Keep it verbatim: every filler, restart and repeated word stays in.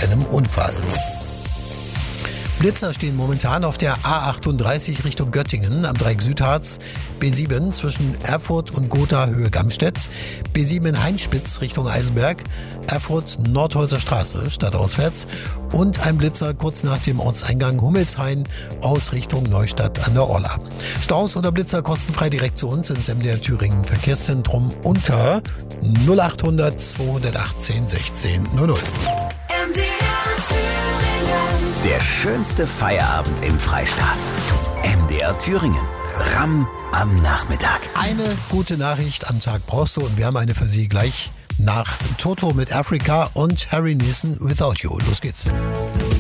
einem Unfall. Blitzer stehen momentan auf der A achtunddreißig Richtung Göttingen am Dreieck Südharz, B sieben zwischen Erfurt und Gotha Höhe Gamstedt, B sieben Heinspitz Richtung Eisenberg, Erfurt Nordholzer Straße stadtauswärts und ein Blitzer kurz nach dem Ortseingang Hummelshain aus Richtung Neustadt an der Orla. Staus oder Blitzer kostenfrei direkt zu uns ins M D R Thüringen Verkehrszentrum unter null achthundert zweihundertachtzehn sechzehn null null. M D R Thüringen. Der schönste Feierabend im Freistaat. M D R Thüringen. Ram am Nachmittag. Eine gute Nachricht am Tag brauchst du und wir haben eine für Sie gleich nach Toto mit Africa und Harry Nilsson Without You. Los geht's.